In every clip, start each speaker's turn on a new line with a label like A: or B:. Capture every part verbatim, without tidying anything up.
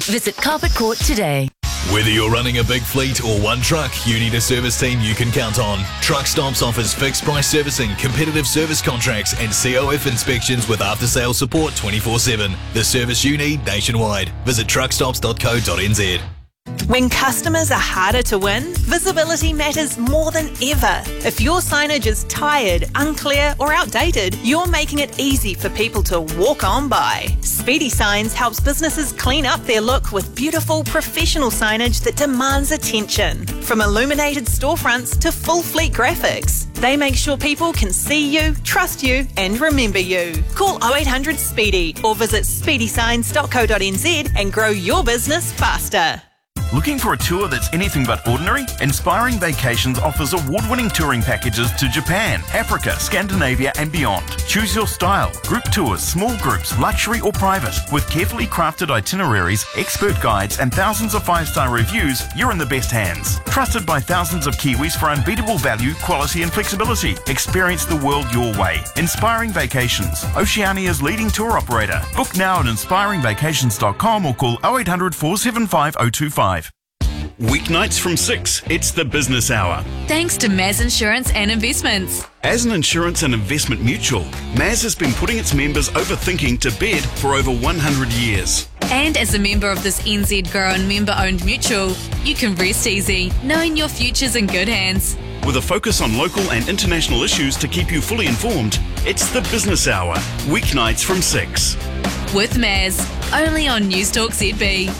A: Visit Carpet Court today.
B: Whether you're running a big fleet or one truck, you need a service team you can count on. Truck Stops offers fixed price servicing, competitive service contracts, and C O F inspections with after-sales support twenty-four seven. The service you need nationwide. Visit truck stops dot co dot n z.
C: When customers are harder to win, visibility matters more than ever. If your signage is tired, unclear or outdated, you're making it easy for people to walk on by. Speedy Signs helps businesses clean up their look with beautiful, professional signage that demands attention. From illuminated storefronts to full fleet graphics, they make sure people can see you, trust you and remember you. Call oh eight hundred SPEEDY or visit speedy signs dot co dot n z and grow your business faster.
D: Looking for a tour that's anything but ordinary? Inspiring Vacations offers award-winning touring packages to Japan, Africa, Scandinavia and beyond. Choose your style, group tours, small groups, luxury or private. With carefully crafted itineraries, expert guides and thousands of five-star reviews, you're in the best hands. Trusted by thousands of Kiwis for unbeatable value, quality and flexibility. Experience the world your way. Inspiring Vacations, Oceania's leading tour operator. Book now at inspiring vacations dot com or call oh eight hundred, four seven five, oh two five.
E: Weeknights from six, it's the Business Hour.
A: Thanks to Maz Insurance and Investments.
E: As an insurance and investment mutual, Maz has been putting its members overthinking to bed for over one hundred years.
A: And as a member of this N Z grown member-owned mutual, you can rest easy, knowing your future's in good hands.
E: With a focus on local and international issues to keep you fully informed, it's the Business Hour, weeknights from six.
A: With Maz, only on Newstalk Z B.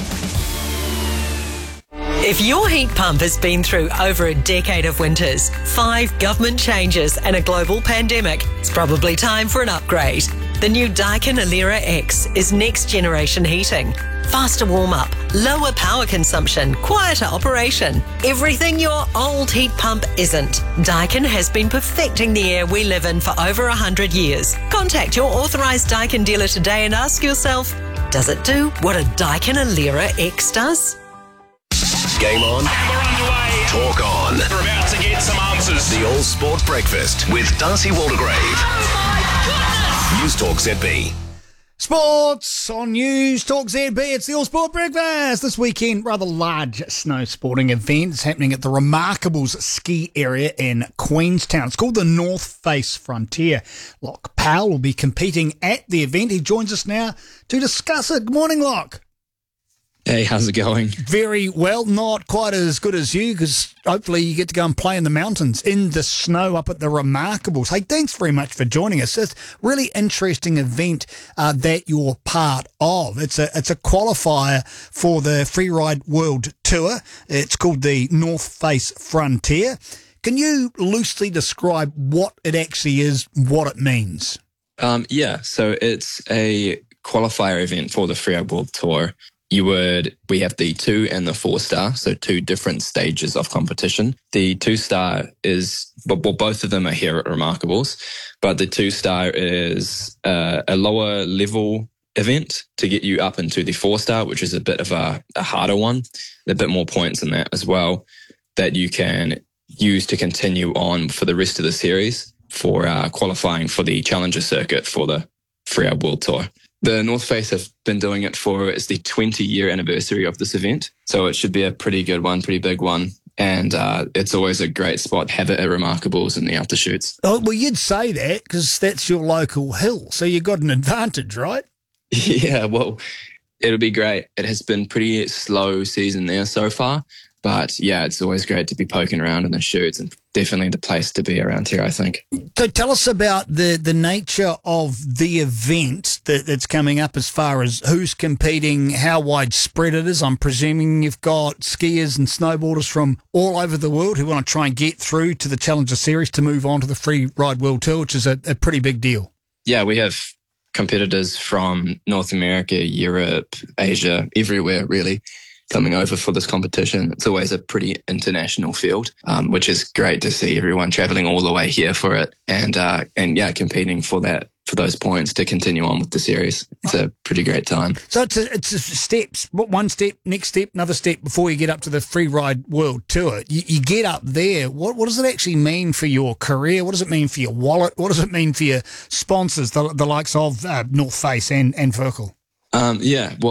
F: If your heat pump has been through over a decade of winters, five government changes and a global pandemic, it's probably time for an upgrade. The new Daikin Alera X is next generation heating. Faster warm-up, lower power consumption, quieter operation. Everything your old heat pump isn't. Daikin has been perfecting the air we live in for over one hundred years. Contact your authorised Daikin dealer today and ask yourself, does it do what a Daikin Alera X does?
G: Game on.
H: And we're underway.
G: Talk on.
H: We're about to get some answers.
G: The All Sport Breakfast with Darcy Waldegrave.
H: Oh
G: my goodness! Newstalk Z B.
I: Sports on Newstalk Z B. It's the All Sport Breakfast. This weekend, rather large snow sporting events happening at the Remarkables ski area in Queenstown. It's called the North Face Frontier. Locke Powell will be competing at the event. He joins us now to discuss it. Good morning, Locke.
J: Hey, how's it going?
I: Very well. Not quite as good as you, because hopefully you get to go and play in the mountains, in the snow up at the Remarkables. Hey, thanks very much for joining us. It's a really interesting event uh, that you're part of. It's a it's a qualifier for the Freeride World Tour. It's called the North Face Frontier. Can you loosely describe what it actually is, what it means?
J: Um, yeah, so it's a qualifier event for the Freeride World Tour. You would, we have the two and the four star, so two different stages of competition. The two star is, well, both of them are here at Remarkables, but the two star is uh, a lower level event to get you up into the four star, which is a bit of a, a harder one, a bit more points in that as well, that you can use to continue on for the rest of the series for uh, qualifying for the Challenger circuit for the Freeride World Tour. The North Face have been doing it for, it's the twenty year anniversary of this event. So it should be a pretty good one, pretty big one. And uh, it's always a great spot to have it at Remarkables in the after shoots.
I: Oh, well, you'd say that because that's your local hill. So you've got an advantage, right?
J: Yeah, well, it'll be great. It has been pretty slow season there so far. But yeah, it's always great to be poking around in the shoots and definitely the place to be around here, I think.
I: So tell us about the, the nature of the event that, that's coming up as far as who's competing, how widespread it is. I'm presuming you've got skiers and snowboarders from all over the world who want to try and get through to the Challenger Series to move on to the Freeride World Tour, which is a, a pretty big deal.
J: Yeah, we have competitors from North America, Europe, Asia, everywhere really, coming over for this competition. It's always a pretty international field, um, which is great to see everyone traveling all the way here for it and, uh, and yeah, competing for that, for those points to continue on with the series. It's a pretty great time.
I: So it's a, it's a steps, one step, next step, another step before you get up to the Freeride World Tour. You, you get up there. What, what does it actually mean for your career? What does it mean for your wallet? What does it mean for your sponsors, the, the likes of uh, North Face and, and Verkle?
J: Um, yeah, well,